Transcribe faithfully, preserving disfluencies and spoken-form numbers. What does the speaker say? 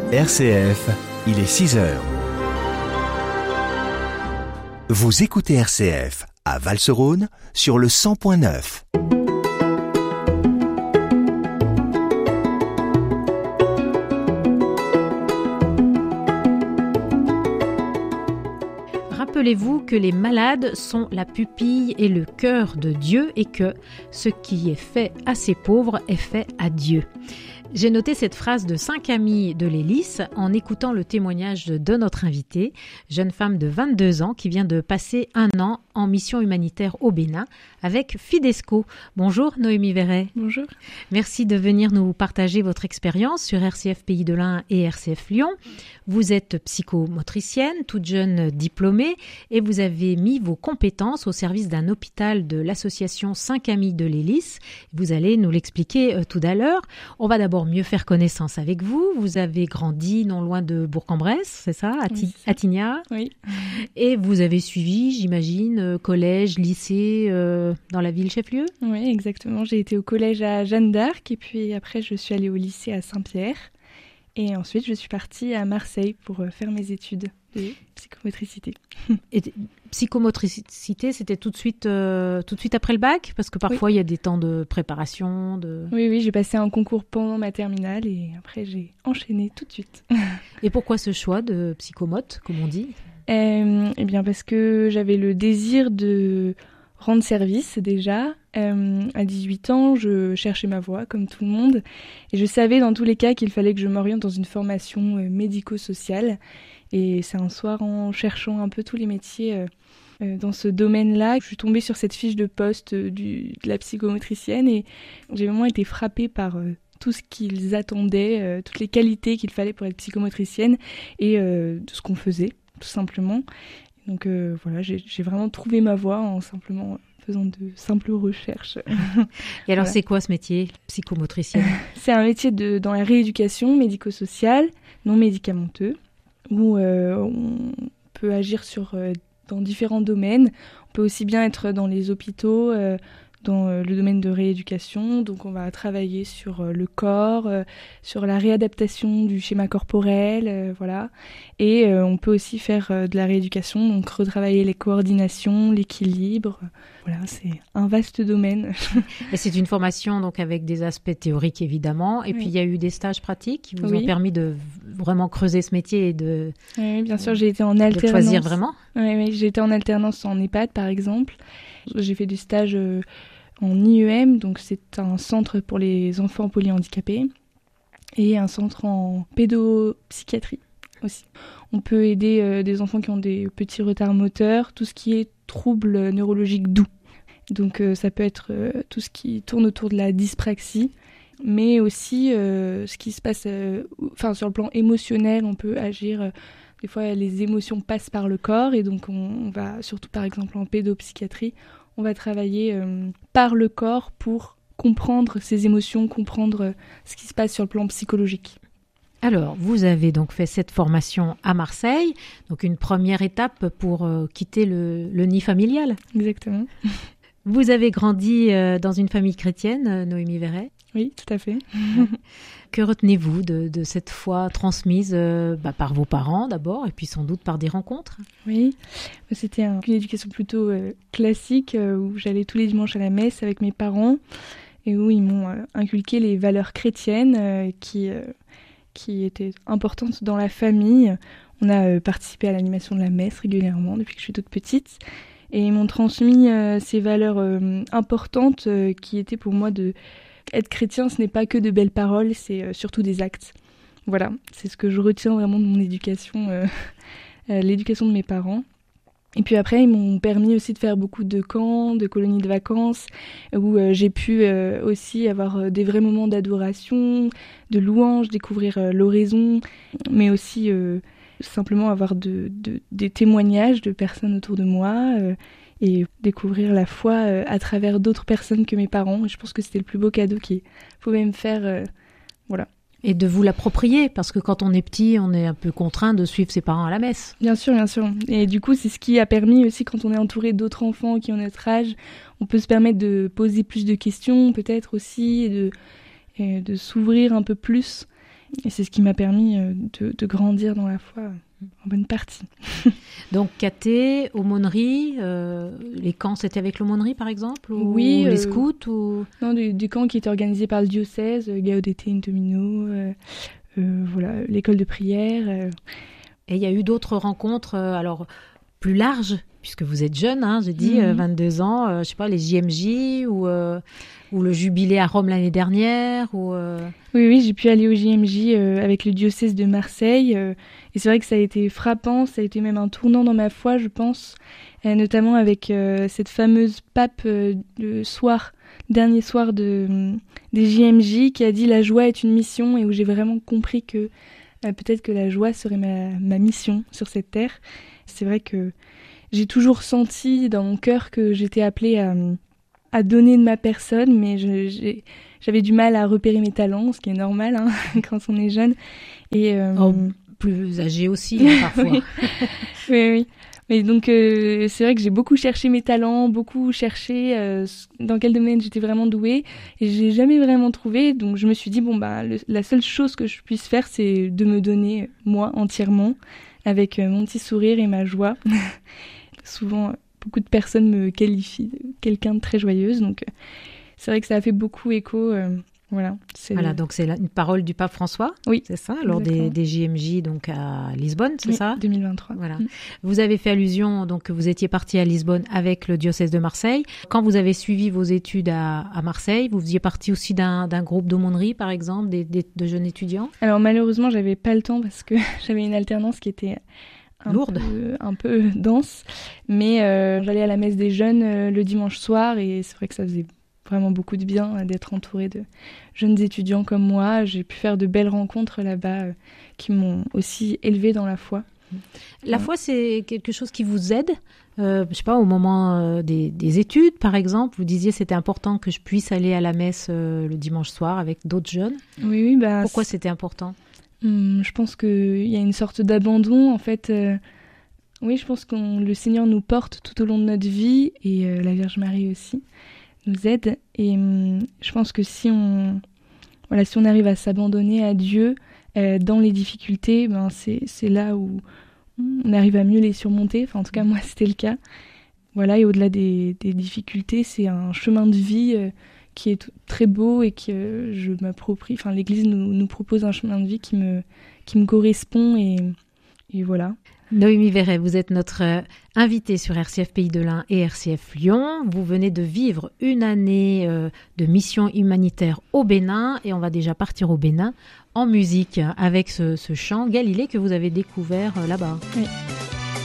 R C F, il est six heures. Vous écoutez R C F à Valserone sur le cent point neuf. Rappelez-vous que les malades sont la pupille et le cœur de Dieu et que ce qui est fait à ses pauvres est fait à Dieu. J'ai noté cette phrase de saint Camille de Lélis en écoutant le témoignage de notre invitée, jeune femme de vingt-deux ans qui vient de passer un an en mission humanitaire au Bénin avec Fidesco. Bonjour Noémie Verret. Bonjour. Merci de venir nous partager votre expérience sur R C F Pays de l'Ain et R C F Lyon. Vous êtes psychomotricienne, toute jeune diplômée et vous avez mis vos compétences au service d'un hôpital de l'association saint Camille de Lélis. Vous allez nous l'expliquer euh, tout à l'heure. On va d'abord mieux faire connaissance avec vous. Vous avez grandi non loin de Bourg-en-Bresse, c'est ça, à, Ti- à Tignas. Oui. Et vous avez suivi, j'imagine, euh, collège, lycée euh, dans la ville chef-lieu. Oui, exactement. J'ai été au collège à Jeanne d'Arc et puis après je suis allée au lycée à Saint-Pierre. Et ensuite je suis partie à Marseille pour euh, faire mes études de psychomotricité. Et t- psychomotricité, c'était tout de suite, euh, tout de suite après le bac? Parce que parfois, il oui. y a des temps de préparation. De... Oui, oui, j'ai passé un concours pendant ma terminale et après, j'ai enchaîné tout de suite. Et pourquoi ce choix de psychomote, comme on dit? euh, Eh bien, parce que j'avais le désir de rendre service déjà. Euh, à dix-huit ans, je cherchais ma voie, comme tout le monde. Et je savais dans tous les cas qu'il fallait que je m'oriente dans une formation euh, médico-sociale. Et c'est un soir, en cherchant un peu tous les métiers euh, euh, dans ce domaine-là, que je suis tombée sur cette fiche de poste euh, du, de la psychomotricienne et j'ai vraiment été frappée par euh, tout ce qu'ils attendaient, euh, toutes les qualités qu'il fallait pour être psychomotricienne et euh, de ce qu'on faisait, tout simplement. Donc euh, voilà, j'ai, j'ai vraiment trouvé ma voie en simplement faisant de simples recherches. Et alors, voilà. C'est quoi ce métier, psychomotricienne? C'est un métier de, dans la rééducation médico-sociale, non médicamenteux, où euh, on peut agir sur, euh, dans différents domaines. On peut aussi bien être dans les hôpitaux, euh, dans euh, le domaine de rééducation. Donc on va travailler sur euh, le corps, euh, sur la réadaptation du schéma corporel, euh, voilà. Et euh, on peut aussi faire euh, de la rééducation, donc retravailler les coordinations, l'équilibre. Voilà, c'est un vaste domaine. Et c'est une formation donc avec des aspects théoriques évidemment, et oui. puis il y a eu des stages pratiques qui vous oui. ont permis de vraiment creuser ce métier et de. Oui, bien sûr, j'ai été en alternance. De choisir vraiment. Oui, oui, j'ai été en alternance en EHPAD par exemple. J'ai fait des stages euh, en I E M, donc c'est un centre pour les enfants polyhandicapés, et un centre en pédopsychiatrie aussi. On peut aider euh, des enfants qui ont des petits retards moteurs, tout ce qui est troubles neurologiques doux. Donc euh, ça peut être euh, tout ce qui tourne autour de la dyspraxie, mais aussi euh, ce qui se passe euh, enfin, sur le plan émotionnel. On peut agir, euh, des fois les émotions passent par le corps, et donc on, on va, surtout par exemple en pédopsychiatrie, on va travailler euh, par le corps pour comprendre ces émotions, comprendre euh, ce qui se passe sur le plan psychologique. Alors, vous avez donc fait cette formation à Marseille, donc une première étape pour euh, quitter le, le nid familial. Exactement. Vous avez grandi euh, dans une famille chrétienne, euh, Noémie Verret? Oui, tout à fait. Que retenez-vous de, de cette foi transmise euh, bah, par vos parents d'abord, et puis sans doute par des rencontres? Oui, c'était un, une éducation plutôt euh, classique, euh, où j'allais tous les dimanches à la messe avec mes parents, et où ils m'ont euh, inculqué les valeurs chrétiennes euh, qui... Euh, qui était importante dans la famille. On a euh, participé à l'animation de la messe régulièrement depuis que je suis toute petite. Et ils m'ont transmis euh, ces valeurs euh, importantes euh, qui étaient pour moi de... Être chrétien, ce n'est pas que de belles paroles, c'est euh, surtout des actes. Voilà, c'est ce que je retiens vraiment de mon éducation, euh, euh, l'éducation de mes parents. Et puis après, ils m'ont permis aussi de faire beaucoup de camps, de colonies de vacances, où euh, j'ai pu euh, aussi avoir euh, des vrais moments d'adoration, de louange, découvrir euh, l'oraison, mais aussi euh, simplement avoir de, de, des témoignages de personnes autour de moi euh, et découvrir la foi euh, à travers d'autres personnes que mes parents. Et je pense que c'était le plus beau cadeau qu'ils pouvaient me faire. Euh, voilà. Et de vous l'approprier, parce que quand on est petit, on est un peu contraint de suivre ses parents à la messe. Bien sûr, bien sûr. Et du coup, c'est ce qui a permis aussi, quand on est entouré d'autres enfants qui ont notre âge, on peut se permettre de poser plus de questions, peut-être aussi, et de, et de s'ouvrir un peu plus. et c'est ce qui m'a permis euh, de, de grandir dans la foi euh, en bonne partie. Donc caté, aumônerie, euh, les camps c'était avec l'aumônerie par exemple ou, Oui, ou les euh, scouts ou... Non, des, des camps qui étaient organisés par le diocèse, euh, Gaudete in Domino, euh, euh, voilà, l'école de prière. Euh. Et il y a eu d'autres rencontres, euh, alors plus larges, puisque vous êtes jeune, hein, j'ai dit, Mmh. euh, vingt-deux ans, euh, je sais pas, les J M J ou, euh, ou le jubilé à Rome l'année dernière ou, euh... Oui, oui, j'ai pu aller au J M J euh, avec le diocèse de Marseille. Euh, et c'est vrai que ça a été frappant, ça a été même un tournant dans ma foi, je pense, euh, notamment avec euh, cette fameuse pape euh, le soir, dernier soir de, des J M J qui a dit « La joie est une mission » et où j'ai vraiment compris que euh, peut-être que la joie serait ma, ma mission sur cette terre. C'est vrai que j'ai toujours senti dans mon cœur que j'étais appelée à, à donner de ma personne, mais je, j'ai, j'avais du mal à repérer mes talents, ce qui est normal hein, quand on est jeune. Et, euh... oh, plus âgé aussi, hein, parfois. oui, oui, oui. Mais donc, euh, c'est vrai que j'ai beaucoup cherché mes talents, beaucoup cherché euh, dans quel domaine j'étais vraiment douée, et j'ai jamais vraiment trouvé. Donc, je me suis dit, bon, bah, le, la seule chose que je puisse faire, c'est de me donner, moi, entièrement, avec euh, mon petit sourire et ma joie. Souvent, beaucoup de personnes me qualifient de quelqu'un de très joyeuse, donc euh, c'est vrai que ça a fait beaucoup écho. Euh, voilà, c'est... Voilà, donc c'est la, une parole du pape François, oui, c'est ça, lors des, des J M J donc à Lisbonne, c'est oui, ça deux mille vingt-trois. Voilà. Mm. Vous avez fait allusion, donc que vous étiez parti à Lisbonne avec le diocèse de Marseille. Quand vous avez suivi vos études à, à Marseille, vous faisiez partie aussi d'un, d'un groupe d'aumônerie, par exemple, des, des, de jeunes étudiants? Alors malheureusement, j'avais pas le temps parce que j'avais une alternance qui était un lourde, peu, un peu dense, mais euh, j'allais à la messe des jeunes euh, le dimanche soir et c'est vrai que ça faisait vraiment beaucoup de bien d'être entourée de jeunes étudiants comme moi. J'ai pu faire de belles rencontres là-bas euh, qui m'ont aussi élevée dans la foi. La ouais. foi, c'est quelque chose qui vous aide, euh, je sais pas, au moment euh, des, des études, par exemple. Vous disiez c'était important que je puisse aller à la messe euh, le dimanche soir avec d'autres jeunes. Oui, oui. Bah, pourquoi c'est... c'était important? hum, Je pense qu'il y a une sorte d'abandon, en fait. Euh, oui, je pense que le Seigneur nous porte tout au long de notre vie et euh, la Vierge Marie aussi nous aide. Et hum, je pense que si on, voilà, si on arrive à s'abandonner à Dieu euh, dans les difficultés, ben c'est, c'est là où on arrive à mieux les surmonter. Enfin, en tout cas, moi, c'était le cas. Voilà, et au-delà des, des difficultés, c'est un chemin de vie euh, qui est t- très beau et que euh, je m'approprie. Enfin, l'Église nous, nous propose un chemin de vie qui me, qui me correspond et, et voilà. Noémie Verret, vous êtes notre euh, invitée sur R C F Pays de l'Ain et R C F Lyon. Vous venez de vivre une année euh, de mission humanitaire au Bénin et on va déjà partir au Bénin en musique avec ce, ce chant Galilée que vous avez découvert euh, là-bas. Oui.